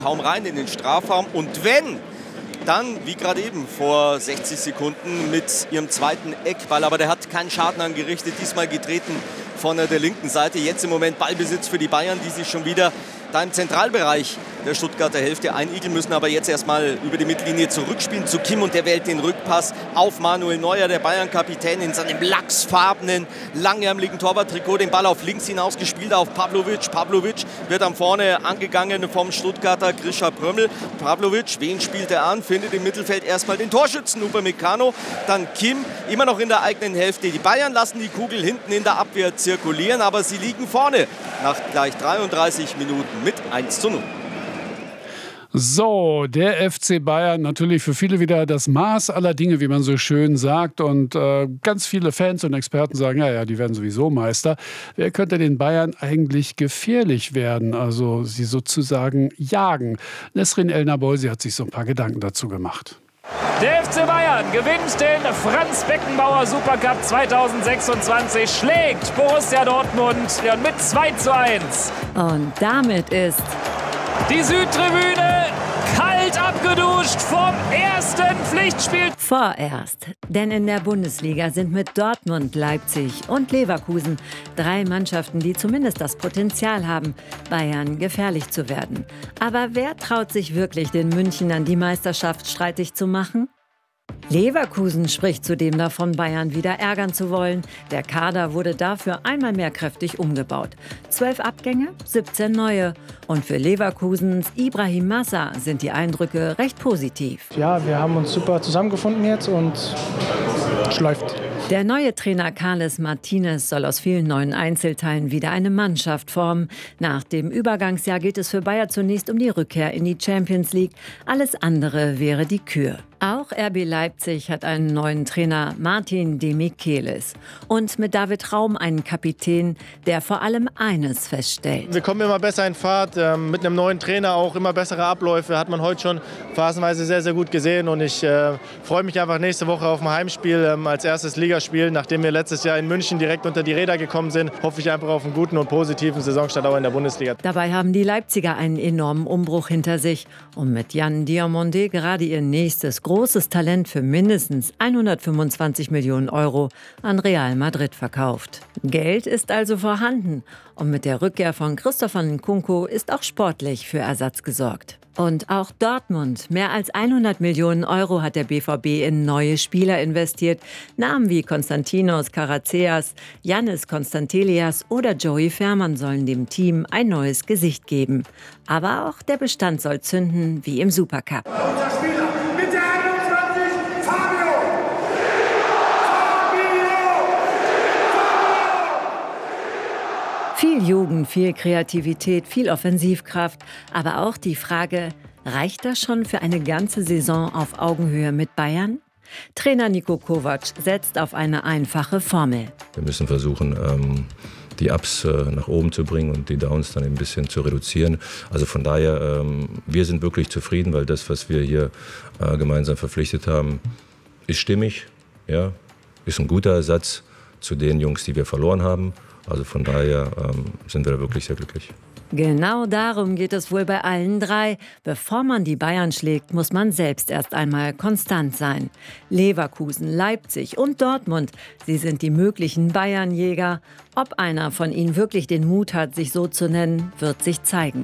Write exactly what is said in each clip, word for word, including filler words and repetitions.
kaum rein in den Strafraum. Und wenn, dann, wie gerade eben, vor sechzig Sekunden mit ihrem zweiten Eckball. Aber der hat keinen Schaden angerichtet, diesmal getreten von der linken Seite. Jetzt im Moment Ballbesitz für die Bayern, die sich schon wieder da im Zentralbereich der Stuttgarter Hälfte einigeln müssen, aber jetzt erstmal über die Mittellinie zurückspielen zu Kim und der wählt den Rückpass auf Manuel Neuer, der Bayern-Kapitän, in seinem lachsfarbenen, langärmeligen Torwarttrikot, den Ball auf links hinaus gespielt auf Pavlovic. Pavlovic wird am vorne angegangen vom Stuttgarter Grisha Prömmel. Pavlovic, wen spielt er an? Findet im Mittelfeld erstmal den Torschützen Upamecano, dann Kim, immer noch in der eigenen Hälfte. Die Bayern lassen die Kugel hinten in der Abwehr zirkulieren, aber sie liegen vorne nach gleich dreiunddreißig Minuten mit eins zu null. So, der F C Bayern, natürlich für viele wieder das Maß aller Dinge, wie man so schön sagt. Und äh, ganz viele Fans und Experten sagen, ja, ja, die werden sowieso Meister. Wer könnte den Bayern eigentlich gefährlich werden, also sie sozusagen jagen? Nesrin El-Nabolsi hat sich so ein paar Gedanken dazu gemacht. Der F C Bayern gewinnt den Franz-Beckenbauer Supercup zweitausendsechsundzwanzig, schlägt Borussia Dortmund mit zwei zu eins. Und damit ist die Südtribüne kalt abgeduscht vom ersten Pflichtspiel. Vorerst. Denn in der Bundesliga sind mit Dortmund, Leipzig und Leverkusen drei Mannschaften, die zumindest das Potenzial haben, Bayern gefährlich zu werden. Aber wer traut sich wirklich, den Münchnern die Meisterschaft streitig zu machen? Leverkusen spricht zudem davon, Bayern wieder ärgern zu wollen. Der Kader wurde dafür einmal mehr kräftig umgebaut. Zwölf Abgänge, siebzehn neue. Und für Leverkusens Ibrahim Massa sind die Eindrücke recht positiv. Ja, wir haben uns super zusammengefunden jetzt und es läuft. Der neue Trainer Carles Martinez soll aus vielen neuen Einzelteilen wieder eine Mannschaft formen. Nach dem Übergangsjahr geht es für Bayern zunächst um die Rückkehr in die Champions League. Alles andere wäre die Kür. Auch R B Leipzig hat einen neuen Trainer, Martin Demichelis. Und mit David Raum einen Kapitän, der vor allem eines feststellt. Wir kommen immer besser in Fahrt, ähm, mit einem neuen Trainer auch immer bessere Abläufe. Hat man heute schon phasenweise sehr, sehr gut gesehen. Und ich äh, freue mich einfach nächste Woche auf ein Heimspiel ähm, als erstes Ligaspiel. Nachdem wir letztes Jahr in München direkt unter die Räder gekommen sind, hoffe ich einfach auf einen guten und positiven Saisonstart auch in der Bundesliga. Dabei haben die Leipziger einen enormen Umbruch hinter sich und mit Jan Diomande gerade ihr nächstes großes Talent für mindestens hundertfünfundzwanzig Millionen Euro an Real Madrid verkauft. Geld ist also vorhanden und mit der Rückkehr von Christopher Nkunku ist auch sportlich für Ersatz gesorgt. Und auch Dortmund. Mehr als hundert Millionen Euro hat der B V B in neue Spieler investiert. Namen wie Konstantinos Karaceas, Yannis Konstantelias oder Joey Fermann sollen dem Team ein neues Gesicht geben. Aber auch der Bestand soll zünden wie im Supercup. Unser Spieler mit der einundzwanzig, Fabio! Viel Jugend, viel Kreativität, viel Offensivkraft, aber auch die Frage, reicht das schon für eine ganze Saison auf Augenhöhe mit Bayern? Trainer Niko Kovac setzt auf eine einfache Formel. Wir müssen versuchen, ähm, die Ups äh, nach oben zu bringen und die Downs dann ein bisschen zu reduzieren. Also von daher, ähm, wir sind wirklich zufrieden, weil das, was wir hier äh, gemeinsam verpflichtet haben, ist stimmig, ja, ist ein guter Ersatz zu den Jungs, die wir verloren haben. Also von daher ähm, sind wir da wirklich sehr glücklich. Genau darum geht es wohl bei allen drei. Bevor man die Bayern schlägt, muss man selbst erst einmal konstant sein. Leverkusen, Leipzig und Dortmund, sie sind die möglichen Bayernjäger. Ob einer von ihnen wirklich den Mut hat, sich so zu nennen, wird sich zeigen.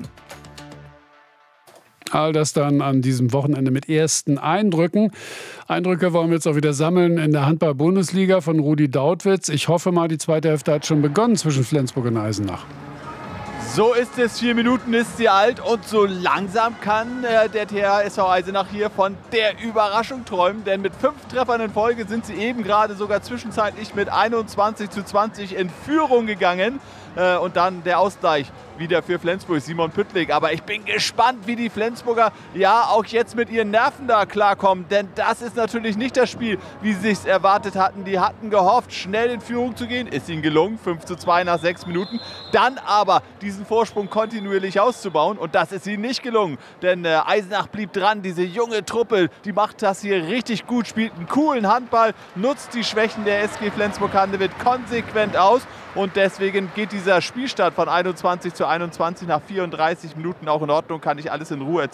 All das dann an diesem Wochenende mit ersten Eindrücken. Eindrücke wollen wir jetzt auch wieder sammeln in der Handball-Bundesliga von Rudi Dautwitz. Ich hoffe mal, die zweite Hälfte hat schon begonnen zwischen Flensburg und Eisenach. So ist es, vier Minuten ist sie alt und so langsam kann äh, der T H S V Eisenach hier von der Überraschung träumen, denn mit fünf Treffern in Folge sind sie eben gerade sogar zwischenzeitlich mit einundzwanzig zu zwanzig in Führung gegangen äh, und dann der Ausgleich wieder für Flensburg, Simon Püttlik. Aber ich bin gespannt, wie die Flensburger ja auch jetzt mit ihren Nerven da klarkommen. Denn das ist natürlich nicht das Spiel, wie sie es erwartet hatten. Die hatten gehofft, schnell in Führung zu gehen. Ist ihnen gelungen, fünf zu zwei nach sechs Minuten. Dann aber diesen Vorsprung kontinuierlich auszubauen. Und das ist ihnen nicht gelungen. Denn äh, Eisenach blieb dran. Diese junge Truppe, die macht das hier richtig gut, spielt einen coolen Handball, nutzt die Schwächen der S G Flensburg-Handewitt konsequent aus. Und deswegen geht dieser Spielstart von einundzwanzig zu einundzwanzig nach vierunddreißig Minuten auch in Ordnung, kann ich alles in Ruhe erzählen.